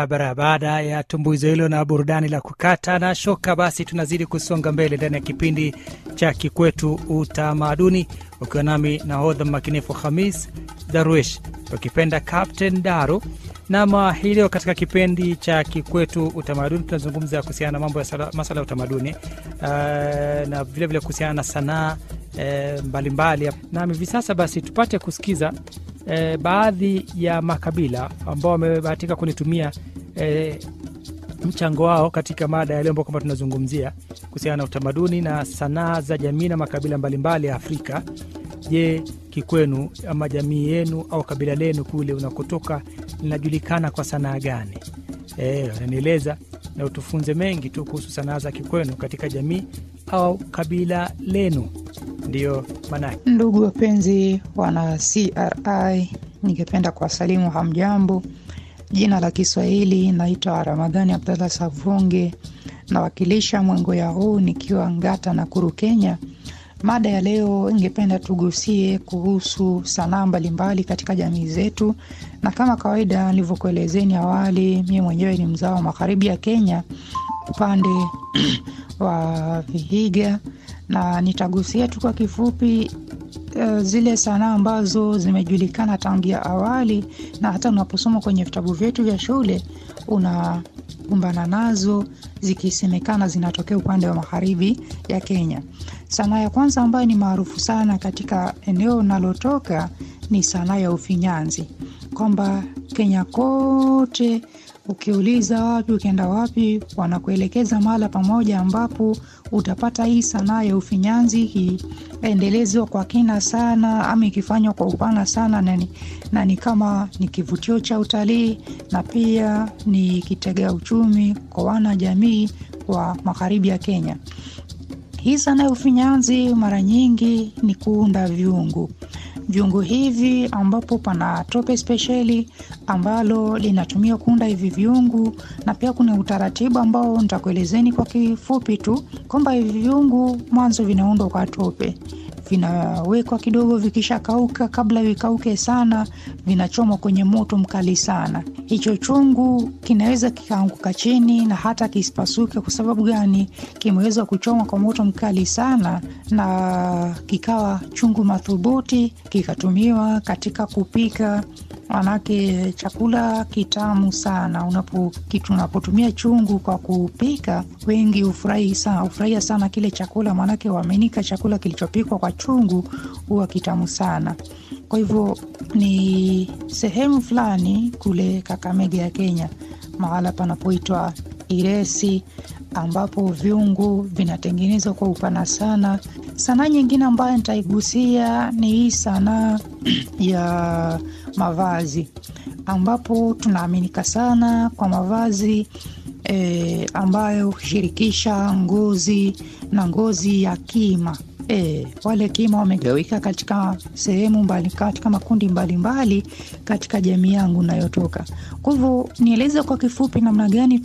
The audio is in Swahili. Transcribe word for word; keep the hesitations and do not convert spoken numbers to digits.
Barabara. Baada ya tumbuizo hilo na burudani la kukata na shoka, basi tunazidi kusonga mbele ndani ya kipindi cha Kikwetu Utamaduni, ukiwa nami nahodha makinifu Khamis Darwish, ukipenda Captain Daru. Na hii leo katika kipindi cha Kikwetu Utamaduni tunazungumza kuhusiana na mambo ya masuala ya utamaduni uh, na vile vile kuhusiana na sanaa uh, mbalimbali. Na hivi sasa basi tupate kusikiza uh, baadhi ya makabila ambao wamebahatika kunitumia uh, mchango wao katika mada ya leo ambayo kama tunazungumzia kuhusiana na utamaduni na sanaa za jamii na makabila mbalimbali ya Afrika. Je, kikwenu ama jamii yenu au kabila lenu kule unakotoka linajulikana kwa sanaa gani? Eh, unanieleza na utufunze mengi tu kuhusu sanaa za kikwenu katika jamii au kabila lenu. Ndio maana. Ndugu wapenzi wana C R I, ningependa kuwasalimu hamjambo. Jina la Kiswahili naitwa Ramadhani Abdalla Savunge, nawakilisha Mwengo ya huu nikiwa Ngata na Kuru, Kenya. Mada ya leo ningependa tugusie kuhusu sanaa mbalimbali katika jamii zetu, na kama kawaida nilivyokuelezeni awali, mimi mwenyewe ni mzao wa magharibi ya Kenya, upande wa Vihiga, na nitagusia tu kwa kifupi uh, zile sanaa ambazo zimejulikana tangia awali, na hata unaposoma kwenye vitabu vyetu vya shule unakumbana nazo zikisemekana zinatokea upande wa magharibi ya Kenya. Sanaa ya kwanza ambayo ni maarufu sana katika eneo nalotoka ni sanaa ya ufinyanzi, kwamba Kenya kote ukiuliza wapi, ukienda wapi, wanakuelekeza mahala pamoja ambapo utapata hii sanaa ya ufinyanzi iendelezwa kwa kina sana, ama ikifanywa kwa upana sana, na ni, na ni kama ni kivutio cha utalii, na pia ni kitega uchumi kwa wana jamii wa magharibi ya Kenya. Hii sanaa ya ufinyanzi mara nyingi ni kuunda viungu. Viungu hivi ambapo pana tope speciali ambalo linatumia kuunda hivi viungu, na pia kuna utaratibu ambao nitakuelezeni kwa kifupi tu, kwamba hivi viungu mwanzo vinaundwa kwa tope, vinawekwa kidogo, vikisha kauka, kabla vikauke sana vinachomwa kwenye moto mkali sana. Hicho chungu kinaweza kikaanguka chini na hata kisipasuke. Kwa sababu gani? Kimeweza kuchomwa kwa moto mkali sana, na kikawa chungu madhubuti, kikatumiwa katika kupika. Manake chakula kitamu sana unapo kitu unapotumia chungu kwa kupika, wengi ufurahi sana, ufurahia sana kile chakula, manake waaminika chakula kilichopikwa kwa chungu huwa kitamu sana. Kwa hivyo ni sehemu fulani kule Kakamega ya Kenya, mahala panapoitwa Iresi, ambapo viungu vinatengenezwa kwa upana sana. Sanaa nyingine ambayo nitaigusia ni hii sanaa ya mavazi, ambapo tunaaminika sana kwa mavazi e, ambayo hushirikisha ngozi na ngozi ya kima. E, wale kima wamegawika katika sehemu mbali, katika makundi mbalimbali mbali katika jamii yangu nayotoka. Kwa hivyo nieleze kwa kifupi namna gani